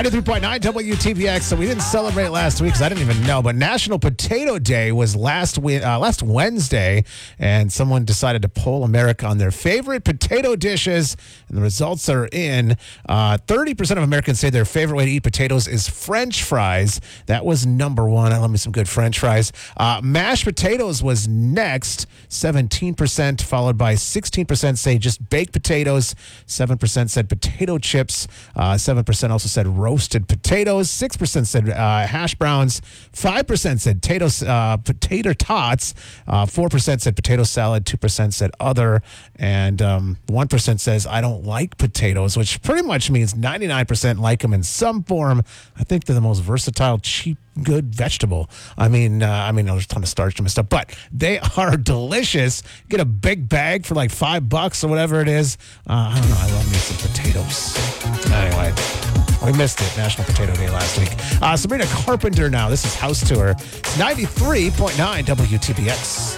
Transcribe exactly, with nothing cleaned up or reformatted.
ninety-three point nine W T P X. So we didn't celebrate last week because I didn't even know. But National Potato Day was last we- uh, last Wednesday, and someone decided to poll America on their favorite potato dishes, and the results are in. Uh, thirty percent of Americans say their favorite way to eat potatoes is French fries. That was number one. I love me some good French fries. Uh, mashed potatoes was next, seventeen percent, followed by sixteen percent say just baked potatoes, seven percent said potato chips, uh, seven percent also said roasted potatoes, six percent said uh, hash browns, five percent said potatoes, uh, potato tots, uh, four percent said potato salad, two percent said other, and um, one percent says I don't like potatoes, which pretty much means ninety-nine percent like them in some form. I think they're the most versatile, cheap, good vegetable. I mean, uh, I mean, there's a ton of starch in them and stuff, but they are delicious. Get a big bag for like five bucks or whatever it is. Uh, I don't know. I love me some potatoes. Anyway, we missed it. National Potato Day last week. Uh, Sabrina Carpenter now. This is House Tour. It's ninety-three point nine W T P X.